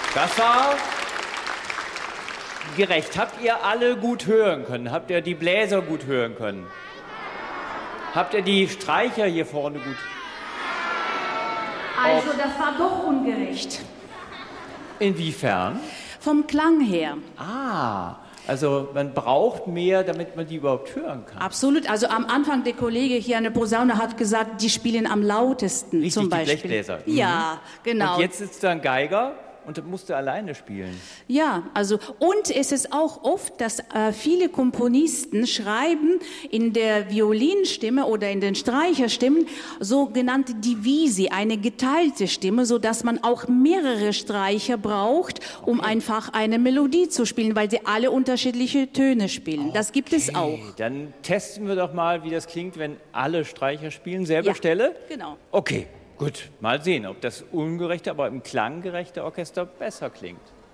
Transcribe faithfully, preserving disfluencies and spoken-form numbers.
Das war gerecht. Habt ihr alle gut hören können? Habt ihr die Bläser gut hören können? Habt ihr die Streicher hier vorne gut? Also, das war doch ungerecht. Inwiefern? Vom Klang her. Ah, also man braucht mehr, damit man die überhaupt hören kann. Absolut. Also am Anfang der Kollege hier an der Posaune hat gesagt, die spielen am lautesten. Richtig, zum Beispiel. die Blechbläser. Mhm. Ja, genau. Und jetzt sitzt da ein Geiger und musste alleine spielen. Ja, also und es ist auch oft, dass äh, viele Komponisten schreiben in der Violinstimme oder in den Streicherstimmen sogenannte Divisi, eine geteilte Stimme, so dass man auch mehrere Streicher braucht, um okay. einfach eine Melodie zu spielen, weil sie alle unterschiedliche Töne spielen. Okay. Das gibt es auch. Dann testen wir doch mal, wie das klingt, wenn alle Streicher spielen. Selbe ja, Stelle? Genau. Okay. Gut, mal sehen, ob das ungerechte, aber im klanggerechte Orchester besser klingt.